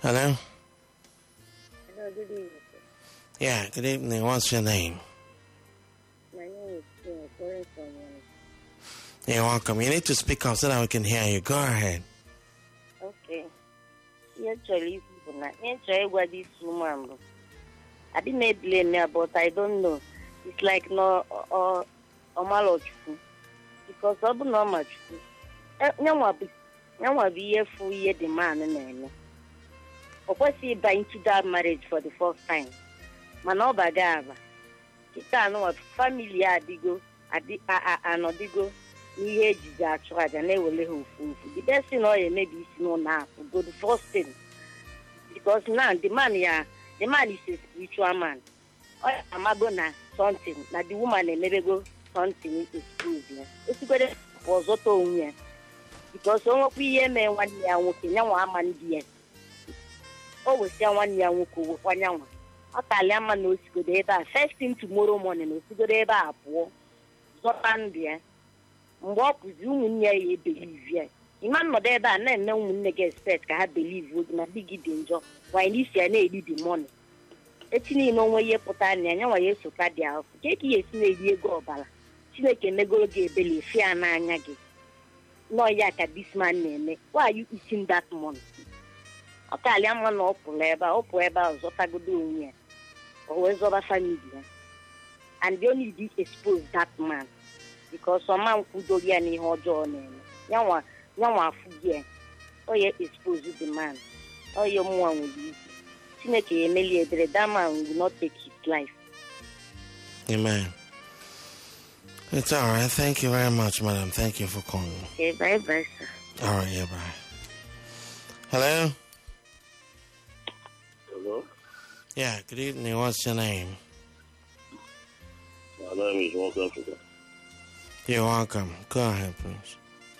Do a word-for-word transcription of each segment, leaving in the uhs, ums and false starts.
Hello? Hello, good evening. Yeah, good evening. What's your name? My name is Kim, calling from one. You're welcome. You need to speak up so that we can hear you. Go ahead. Okay. Actually, people, actually, what this woman, I didn't blame her, but I don't know. It's like no, or or malochu, because I'm not much. Nyawabi, nyawabi ye full ye demand and of course, he buy into that marriage for the first time. Manoba gava. Kita no family adigo, adi a a anodigo. Ni age that charge and they will let her food. The best thing or maybe is no now. Go the first thing. Because now the man yeah, the man is a spiritual man. Or am I gonna something that the woman never go something is good. It's good for Zoto. Because all we hear men one year working young man dear. Always say one year work one young one. A Italian knows good ever. First thing tomorrow morning, it's good ever. Zotan dear. Walk with you in ye believe ye. Iman no there and then no one expect I believe would not be danger. Why this year need the money? It's no way ye put on and no way so bad out. Take ye snake go bala. She can nego gay belly, fear nanyagi. No yak at this man name. Why are you eating that money? Italian man up labor, up weba, Zotago doing ye. Always over family. And they only expose that man. Because some man could do any hojo name. Yawa, Yawa, yeah. Oh, yeah, expose the man. Oh, your one will be. Sineke Emilia, that man will not take his life. Amen. It's all right. Thank you very much, madam. Thank you for calling. Okay, bye bye, sir. All right, yeah, bye. Hello? Hello? Yeah, good evening. What's your name? My name is Walt Africa. You're welcome. Go ahead, please.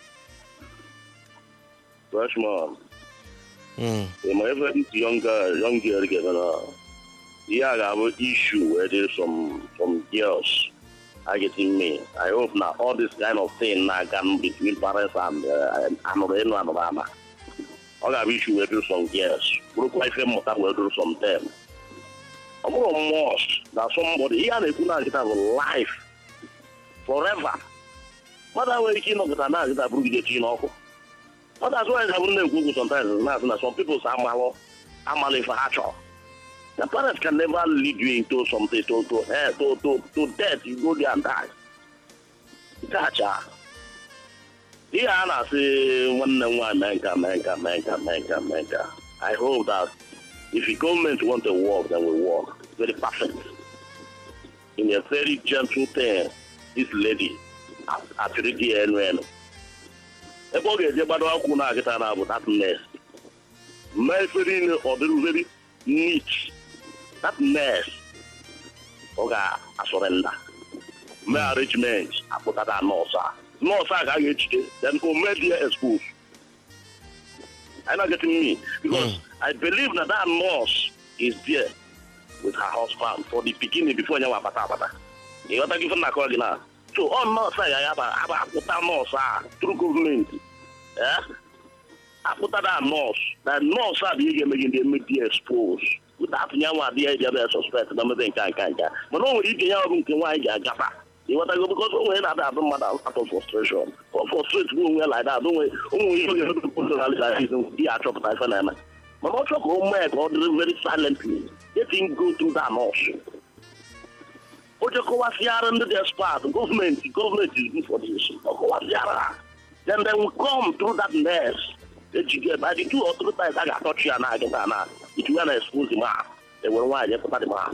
Freshman. Mm. Whenever this young guy, young girl get uh, yeah, I have an issue where there's some some girls are getting me. I hope now all this kind of thing now can between parents and uh, and Anoreno and Obama. I have issue where there's some girls. Look like them will do some them. I'm going to that somebody here they could not get a life forever. What are we king of the night that bring the chin off? But that's why I wouldn't Google sometimes. Some people say, I'm a for hatcher. The parents can never lead you into something to to to to, to death. You go there and die. Gotcha. Yeah, I say one one manka manka manka manka manka. I hope that if the government want to work, then we work. Very perfect. In a very gentle thing, this lady at the end. A boy is about to go get about that nest. My very or very neat. That nest. Okay, I surrender. Management, I put that Nosa. Nosa, I get it. Then go media schools. I'm not getting me because mm. I believe that that nurse is there with her husband for the beginning before you have a patata. You want to give them a call now. So on nurse, I have a have a put that nurse through government. Yeah, I put that nurse. That nurse are the making the media exposed. Without Yawa, the idea of suspect, no matter can can can. But no, you can have to why you got. You want to go because when I have a matter of frustration. For frustrate going like that, don't we? Only you have to put the actual type. But also go mad or very silently. They think go through that motion. But you go under their spot. The government, the government is good for this. Then they will come through that mess. That you get by the two or three times I got touched and I get that. If you want to expose the man, they will want to put the man.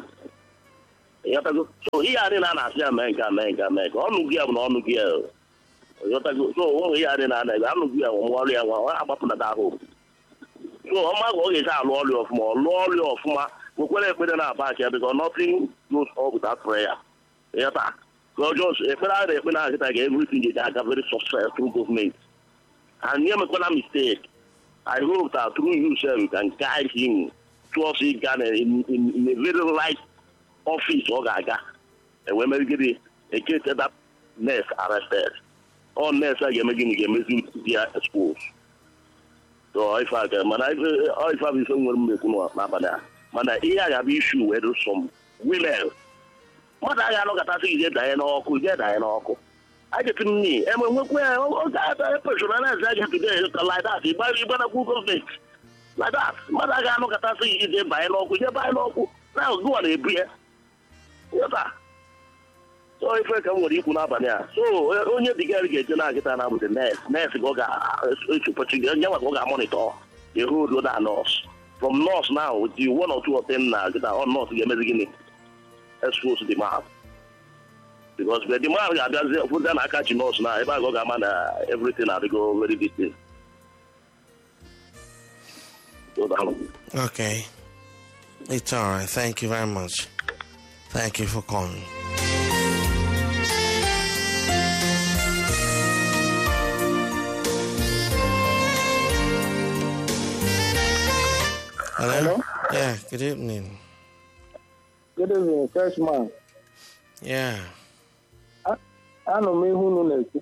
So here I didn't ask America, America, America. On the gear, on the gear. So here I didn't ask America, warrior, about that home. So I'm going to say a lorry of more, lorry of more. We're going to put in our back here because nothing goes up without prayer. Yeah, God just, if I get everything you got, very successful government. And never make a mistake. I hope that through you, sir, you can guide him towards it in, in, in a very right office or gaga. And when we get it, a case that nurse arrested. All nurse are making a message they are exposed. So if I can, man, I if I be somewhere make no na mana ihe a ga-abụ issue wee do some women. Mmadụ agha anọkọtasị ije danye n'ọkụ ije danye n'ọkụ. I get to me, and when we are personalized, I get today like that. If I even a Google Fit like that, Mother Gano Catasi is a buy local, you buy local. Now go on a beer. Yes, sir. So if I come with you, so only the girl gets an get with the nest, nest goga, Yamagoga monitor, the road with that nurse. From North now, with you one or two of them now, get on North, you're beginning. Exposed to the map. Because the demand does put them I catch you now. If I go man everything I go very distance. Okay. It's all right. Thank you very much. Thank you for calling. Hello? Hello? Yeah, good evening. Good evening, freshman. Yeah. Anọ m ihu unu na-ekwu.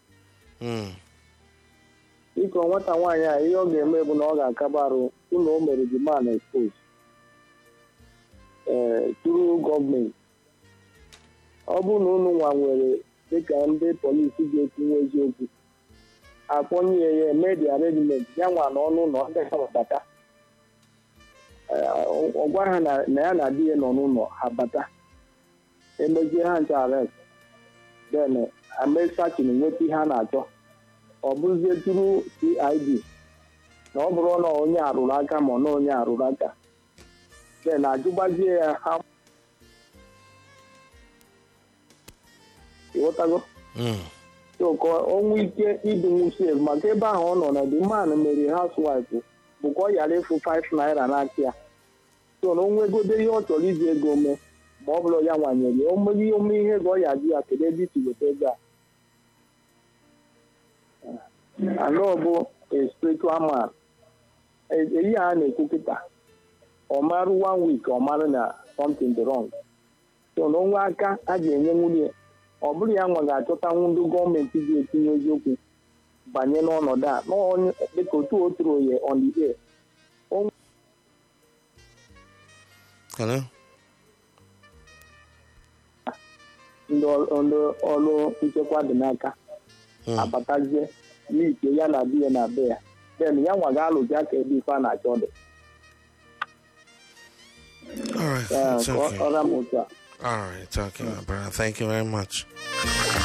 Biko nwata nwaanyị a ihe ọ ga-eme bụ na ọ ga-akaba arụ ụlọ o mere the man expose ee turu gọọmenti. Ọ bụrụ na unu nwa nwere dịka ndị polisi ga-etinye eziokwu akpọnye ya eme the arrangement ya nwa n'ọnụ ụlọ ndị ha bata ọ gwa ha na ya na di ya nọ n'ụlọ ha bata emezie ha nche arrest then amesachin nweta ihe a na-achọ ọ bụzie tụrụ C I D na ọ bụrụ na onye arụrụ aka ma ọ na onye arụrụ aka then ajụgbazie ya ha ịghọtago so ka onwe ike ịdịnwu sef maka ebe ahụ ọ nọ na the man mere housewife bụ ka ọ ghara ịfụ five naira n'aka ya so na onwegodo ihe ọ chọrọ iji ego mee ma ọ bụrụ ya nwanyere o meghị ome ihe ego ọ ya dị ya kedu ebe isi weta ego a anọ bụ a spiritual man eyi a na-ekwu kịta ọ marụ one week ọ marụ na something dị wrong so na onwe aka a ga-enye nwunye ọ bụrụ ya nwa ga-achọtanwu ndị gọọmenti ga-etinye eziokwu banye n'ọnọdụ a dịka otu o tụrụ ya on the air. Hello? ndị ọrụ nchekwa dị n'aka abatazie n'ike ya na di ya na be ya then ya nwa ga-alụzi aka ebe ife a na-achọ dị. All right. It's okay. All right, it's okay, my brother. Thank you very much.